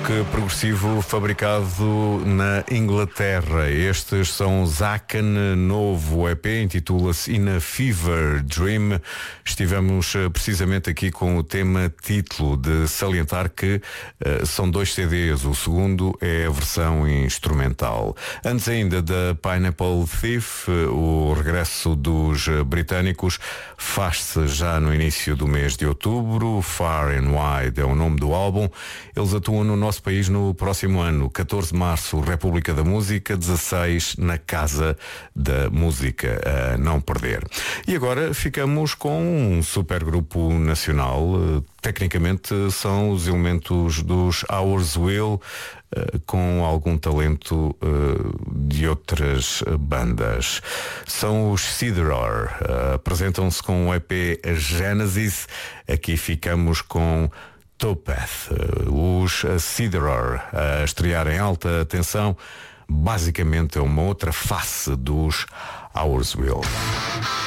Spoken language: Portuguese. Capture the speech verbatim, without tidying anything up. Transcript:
rock progressivo fabricado na Inglaterra. Estes são os Aken, novo E P, intitula-se In a Fever Dream. Estivemos uh, precisamente aqui com o tema título, de salientar que uh, são dois C Ds. O segundo é a versão instrumental. Antes ainda da Pineapple Thief, uh, o regresso dos uh, britânicos faz-se já no início do mês de outubro. Far and Wide é o nome do álbum. Eles atuam no nosso país no próximo ano, catorze de março, República da Música, dezasseis na Casa da Música, a não perder. E agora ficamos com um supergrupo nacional. Tecnicamente são os elementos dos Ours Will, com algum talento de outras bandas. São os Sidoror, apresentam-se com o E P Genesis. Aqui ficamos com Topaz, os Sidoror a estrear em alta tensão. Basicamente é uma outra face dos Ours Will.